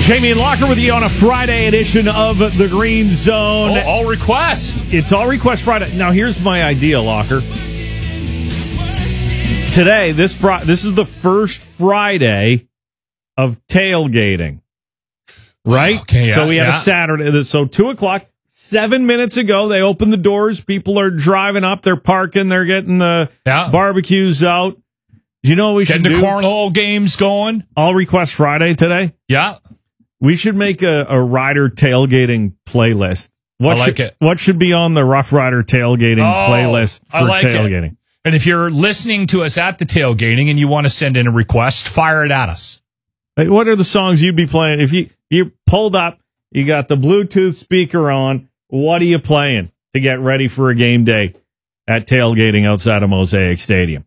Jamie and Locker with you on a Friday edition of The Green Zone. Oh, all request. It's all request Friday. Now, here's my idea, Locker. Today, this is the first Friday of tailgating, right? Okay, yeah, so we had a Saturday. So 2 o'clock, 7 minutes ago, they opened the doors. People are driving up. They're parking. They're getting the barbecues out. Do you know what we should do? Getting the cornhole games going. All request Friday today? Yeah. We should make a Rider tailgating playlist. I like it. What should be on the Rough Rider tailgating playlist for tailgating? And if you're listening to us at the tailgating and you want to send in a request, fire it at us. Like, what are the songs you'd be playing? If you pulled up, you got the Bluetooth speaker on, what are you playing to get ready for a game day at tailgating outside of Mosaic Stadium?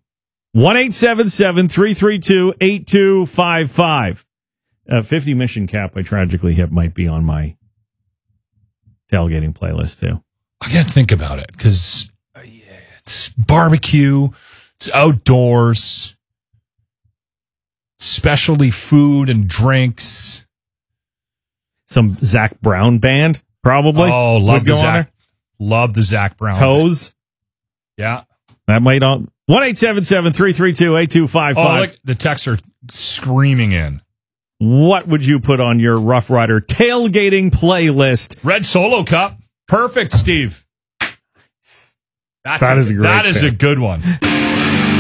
1-877-332-8255. 50 Mission Cap by Tragically Hip might be on my tailgating playlist, too. I got to think about it because it's barbecue, it's outdoors, specialty food and drinks. Some Zach Brown band, probably. Oh, love the Zach Brown. Toes. Yeah. That might on 1-877-332-8255. Oh, look, the texts are screaming in. What would you put on your Rough Rider tailgating playlist? Red Solo Cup. Perfect, Steve. That is a great That is a good one.